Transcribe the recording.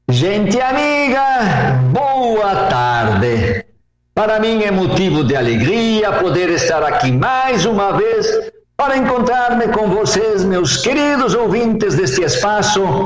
Gente amiga, boa tarde. Para mim é motivo de alegria poder estar aqui mais uma vez para encontrar-me com vocês, meus queridos ouvintes deste espaço,